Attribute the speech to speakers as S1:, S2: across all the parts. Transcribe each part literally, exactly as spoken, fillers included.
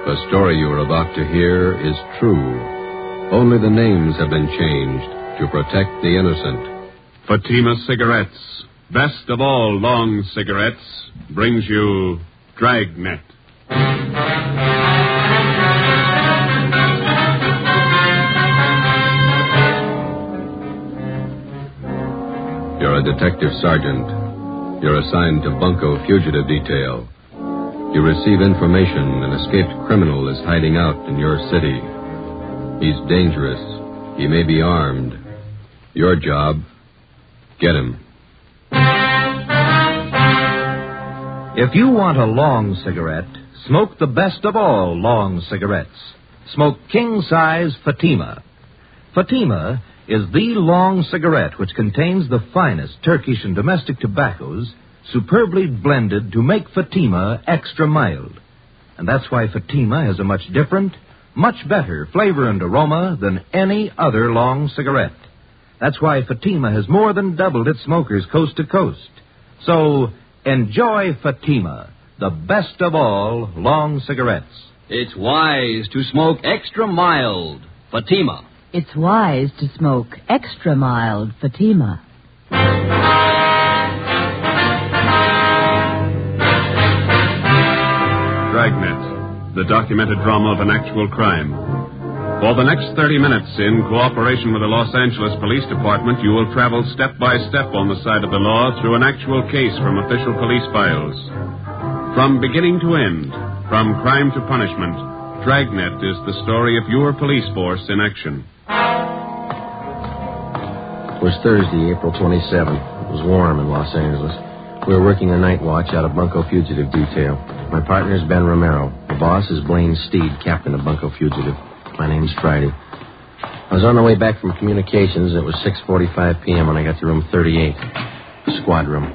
S1: The story you are about to hear is true. Only the names have been changed to protect the innocent.
S2: Fatima Cigarettes, best of all long cigarettes, brings you Dragnet.
S1: You're a detective sergeant. You're assigned to Bunko Fugitive Detail. You receive information an escaped criminal is hiding out in your city. He's dangerous. He may be armed. Your job, get him.
S3: If you want a long cigarette, smoke the best of all long cigarettes. Smoke king-size Fatima. Fatima is the long cigarette which contains the finest Turkish and domestic tobaccos superbly blended to make Fatima extra mild. And that's why Fatima has a much different, much better flavor and aroma than any other long cigarette. That's why Fatima has more than doubled its smokers coast to coast. So, enjoy Fatima, the best of all long cigarettes.
S4: It's wise to smoke extra mild Fatima.
S5: It's wise to smoke extra mild Fatima.
S2: Dragnet, the documented drama of an actual crime. For the next thirty minutes, in cooperation with the Los Angeles Police Department, you will travel step by step on the side of the law through an actual case from official police files. From beginning to end, from crime to punishment, Dragnet is the story of your police force in action.
S6: It was Thursday, April twenty-seventh. It was warm in Los Angeles. We were working a night watch out of Bunko Fugitive Detail. My partner is Ben Romero. The boss is Blaine Steed, captain of Bunko Fugitive. My name's Friday. I was on the way back from communications. It was six forty-five p.m. when I got to room thirty-eight, squad room.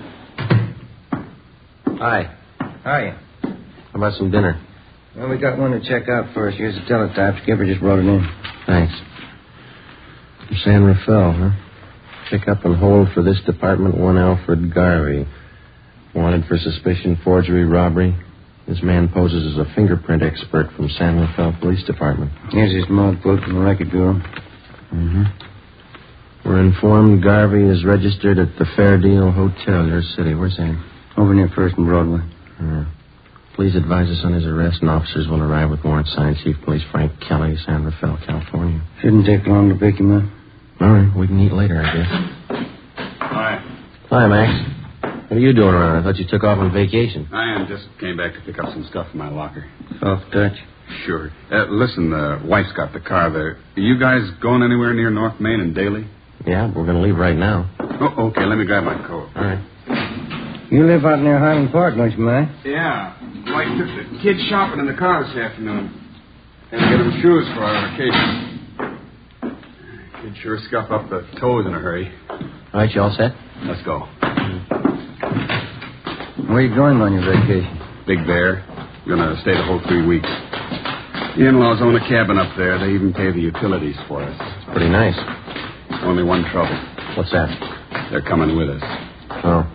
S7: Hi. How are you?
S6: How about some dinner?
S7: Well, we got one to check out first. Here's the teletype. Skipper just brought it in.
S6: Thanks. From San Rafael, huh? Pick up and hold for this department one Alfred Garvey. Wanted for suspicion, forgery, robbery. This man poses as a fingerprint expert from San Rafael Police Department.
S7: Here's his mug book from the record bureau.
S6: Mm-hmm. We're informed Garvey is registered at the Fair Deal Hotel, your city. Where's that?
S7: Over near First and Broadway.
S6: Uh, please advise us on his arrest, and officers will arrive with warrant signed. Chief Police Frank Kelly, San Rafael, California.
S7: Shouldn't take long to pick him up.
S6: All right, we can eat later, I guess.
S8: Hi.
S6: Hi, Max. What are you doing around? I thought you took off on vacation.
S8: I am. Just came back to pick up some stuff in my locker.
S7: Soft touch.
S8: Sure. Uh, listen, the wife's got the car there. Are you guys going anywhere near North Main and Daly?
S6: Yeah, we're going to leave right now.
S8: Oh, okay. Let me grab my coat.
S6: All right.
S7: You live out near Highland Park, don't you, Max?
S8: Yeah. Wife took the kids shopping in the car this afternoon. Had to get them shoes for our vacation. Kids sure scuff up the toes in a hurry.
S6: All right, you all set?
S8: Let's go.
S7: Where are you going on your vacation?
S8: Big Bear. We're going to stay the whole three weeks. The in-laws own a cabin up there. They even pay the utilities for us.
S6: It's pretty nice.
S8: Only one trouble.
S6: What's that?
S8: They're coming with us.
S6: Oh.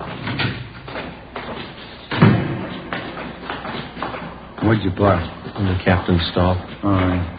S7: Where'd you park?
S6: In the captain's stall.
S7: All right.